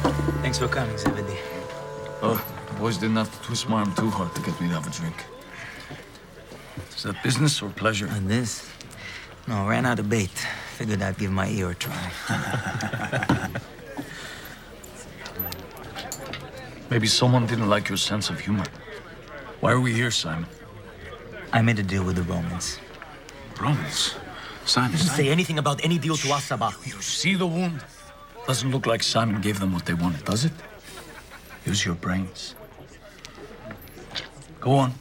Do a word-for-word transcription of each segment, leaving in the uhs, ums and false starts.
Thanks for coming, Zebedee. Oh, the boys didn't have to twist my arm too hard to get me to have a drink. Is that business or pleasure? And this? No, ran out of bait. Figured I'd give my ear a try. Maybe someone didn't like your sense of humor. Why are we here, Simon? I made a deal with the Romans. Romans? Simon? Doesn't say anything about any deal to us, Sabah. You see the wound? Doesn't look like Simon gave them what they wanted, does it? Use your brains. Go on.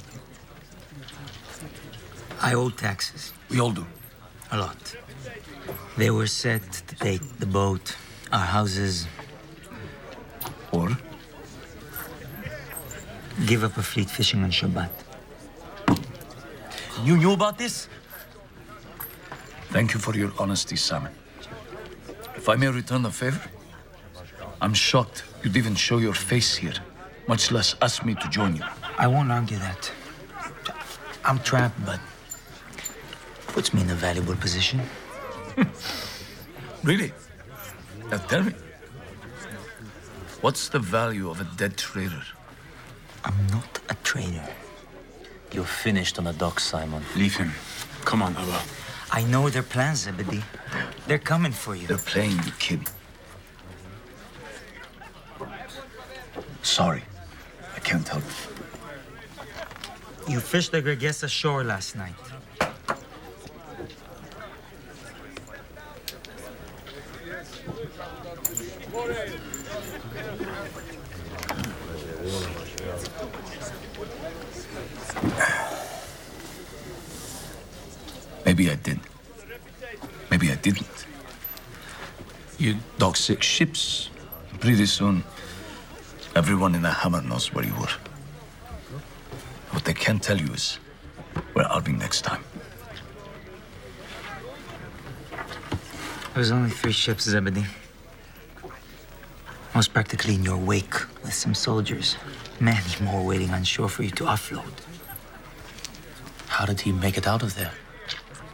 I owe taxes. We all do. A lot. They were set to take the boat, our houses, Or? give up a fleet fishing on Shabbat. You knew about this? Thank you for your honesty, Simon. If I may return the favor, I'm shocked you'd even show your face here, much less ask me to join you. I won't argue that. I'm trapped, but puts me in a valuable position. Really? Now tell me, what's the value of a dead traitor? I'm not a traitor. You're finished on the docks, Simon. Leave him. Come on, Abba. I know their plans, Zebedee. They're coming for you. They're playing you, kid. Sorry, I can't help it. You fished the Gergesa shore last night. Maybe I did. Maybe I didn't. You dock six ships. Pretty soon, everyone in the hammer knows where you were. What they can't tell you is where I'll be next time. There was only three ships, Zebedee. I was practically in your wake with some soldiers. Many more waiting on shore for you to offload. How did he make it out of there?